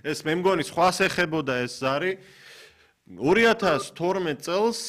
ეს მე მგონი სხვას ეხებოდა ეს ზარი 2012 წელს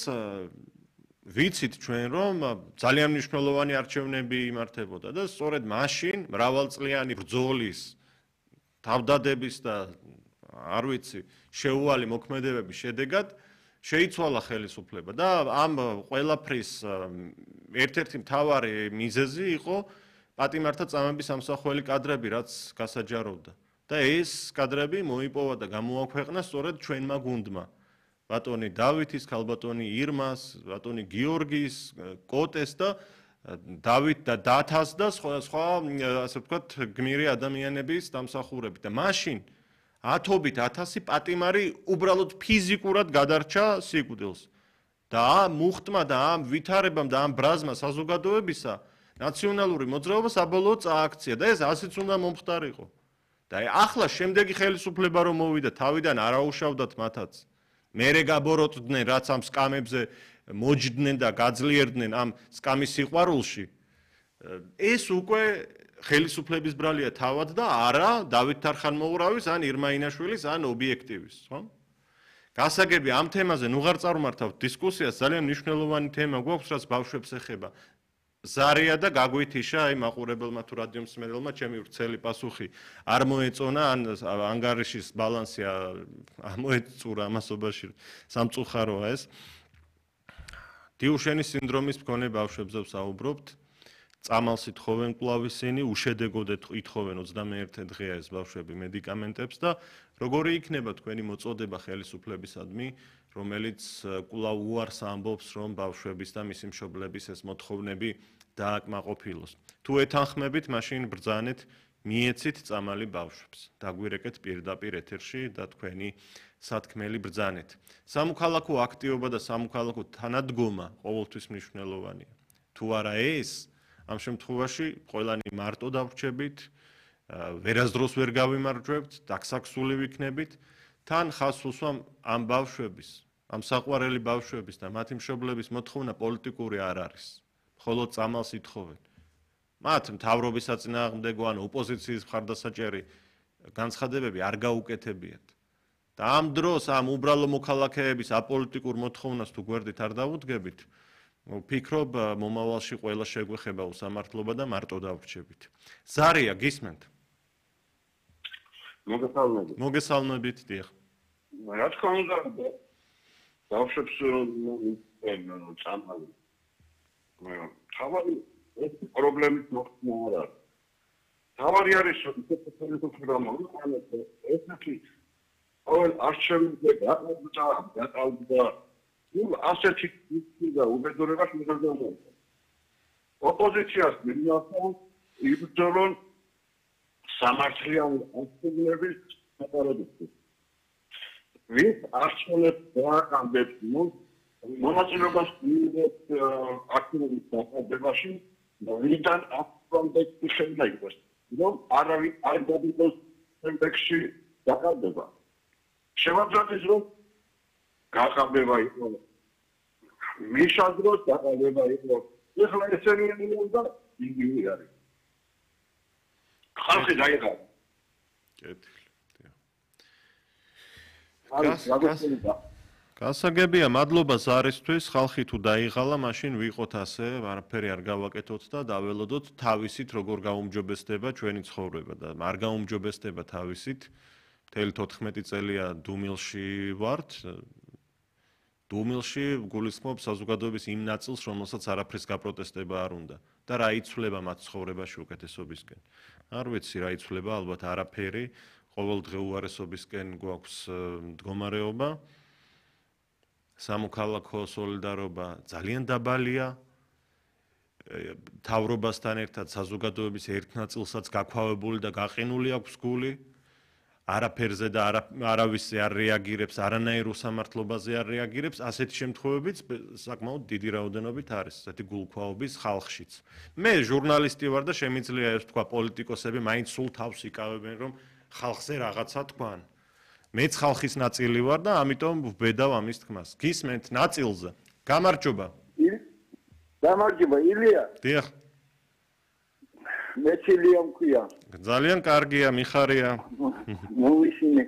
ვიცით ჩვენ რომ ძალიან მნიშვნელოვანი არჩევნები იმართებოდა და სწორედ მაშინ მრავალწლიანი ბრძოლის თავდადების და არ ვიცი შეუვალი მოქმედებების შედეგად შეიცვალა ხელისუფლება და ამ ყველაფრის ერთ-ერთი მთავარი მიზეზი იყო პატიმართა წამების სამსახველი კადრები რაც გასაჯაროვდა და ეს კადრები მოიპოვა და გამოაქვეყნა სწორედ ჩვენმა გუნდმა ბატონი დავითის, ქალბატონი ირმას, ბატონი გიორგის, კოტეს და დავით და დათას და სხვა ასე ვთქვათ გმირი ადამიანების დამსახურებით და მაშინ ათობით 1000 პატიმარი უბრალოდ ფიზიკურად გადარჩა სიკვდილს და ამ მუხტმა და ამ ვითარებამ და ამ ბრაზმა საზოგადოებისა ნაციონალური მოძრაობა საბოლოოდ წააქცია და ეს ასეც უნდა მომხდარიყო და ახლა შემდეგი ხელისუფლება რომ მოვიდა თავიდან არაუშავდათ მათაც მერე გაბოროტდნენ რაც ამ სკამებზე მოჯდნენ და გაძლიერდნენ ამ სკამის სიყვარულში ეს უკვე ხელისუფლების ბრალია თავად და არა დავით თარხანმოურავის ან ირმა ინაშვილის ან ობიექტივის, ხო? გასაგები ამ თემაზე ნუ ღარ წარმართავთ დისკუსიას, ძალიან მნიშვნელოვანი თემა გვაქვს, რაც ბავშვებს ეხება. ზარია და გაგვითიშა აი მაყურებელმა თუ რადიომსმენელმა ჩემი ვრცელი პასუხი არ მოეწონა ან ანგარიშის ბალანსი ამოეწურა ამასობაში სამწუხაროა ეს. დიუშენის სინდრომის მქონე ბავშვებზე ვსაუბრობთ. წამალს ითხოვენ კვლავ ისინი, უშედეგოდ ითხოვენ 21 დღეა ეს ბავშვები მედიკამენტებს და როგორი იქნება თქვენი მოწოდება ხელისუფლებისადმი, რომელიც კვლავ უარს ამბობს, რომ ბავშვების და მისი მშობლების ეს მოთხოვნები დააკმაყოფილოს. თუ ეთანხმებით, მაშინ ბრძანეთ, მიეცით წამალი ბავშვებს. დაგვირეკეთ პირდაპირ ეთერში და თქვენი სათქმელი ბრძანეთ. სამოქალაქო აქტივობა და სამოქალაქო თანადგომა ყოველთვის მნიშვნელოვანია. თუ არა ეს ამ შემთხვევაში ყველანი მარტო დავრჩებით, ვერასდროს ვერ გავიმარჯვებთ, დაგსაქსული ვიქნებით, თან ხაზს უსვამ ამ ბავშვების, ამ საყვარელი ბავშვების და მათი მშობლების მოთხოვნა პოლიტიკური არ არის. მხოლოდ წამალს ითხოვენ. მათ მთავრობის საწინააღმდეგო ან ოპოზიციის მხარდასაჭერი განცხადებები არ გაუკეთებიათ. და ამ დროს ამ უბრალო მოქალაქეების აპოლიტიკურ მოთხოვნას თუ გვერდით არ დავუდგებით, ვფიქრობ, მომავალში ყველა შეგვეხება უსამართლობა და მარტო დავრჩებით. ზარია, გისმენთ? მოგესალმებით, დიახ. რა თქმა უნდა, ბავშვებს წამალი. თავარი ეს პრობლემის მოხდა არ არის. თავარი არის, რომ ეს ესეთი ყოველ არჩევნებზე გაყალბდა ასეთი და უბედურებას მიღებდა. ოპოზიციას მინახავ იბრძოლონ სამართლიანი არჩევნების საპარადოქსს. ვის არჩევნებს დააყენებს მონაწილეობას მიიღებს აქტიობის დაყენებაში და ვიდან აფრონტექსი შეიძლება იყოს. რომ არავინ არ გადიდოს შემდეგში დაყენება. შემოძრადის რომ გაყალბება იყო. მიშადროს დაყალბება იყო. ეხლა ესენი უნდა იგივე არის. ხალხი დაიღალა. გასაგებია, მადლობა ზარისთვის, ხალხი თუ დაიღალა, მაშინ ვიყოთ ასე, არაფერი არ გავაკეთოთ და დაველოდოთ თავისით როგორ გაუმჯობესდება ჩვენი ცხოვრება და არ გაუმჯობესდება თავისით. მთელი 14 წელია დუმილში ვართ. დუმილში გულისხმობ საზოგადოების იმ ნაწილს, რომელსაც არაფრის გაპროტესტება არ უნდა და რა იცვლება მათ ცხოვრებაში უკეთესობისკენ. არ ვიცი რა იცვლება, ალბათ არაფერი, ყოველდღე უარესობისკენ გვაქვს მდგომარეობა. სამოქალაქო სოლიდარობა ძალიან დაბალია. თავრობასთან ერთად საზოგადოების ერთ ნაწილსაც გაქვავებული და გაყინული აქვს გული. არაფერზე და არავის არ რეაგირებს, არანაირ უსამართლობაზე არ რეაგირებს, ასეთი შემთხვევებიც საკმაოდ დიდი რაოდენობით არის, ასეთი გულქვაობის ხალხშიც. მე ჟურნალისტი ვარ და შემიძლია ეს თქვა პოლიტიკოსები მაინც სულ თავს იკავებენ, რომ ხალხზე რაღაცა თქვან. მეც ხალხის ნაწილი ვარ და ამიტომ ვბედავ ამის თქმას. გისმენთ ნაწილზე. გამარჯობა. გამარჯობა, ილია. დიახ. მე ილია მქვია. ძალიან კარგია, მიხარია. მოვისმინე.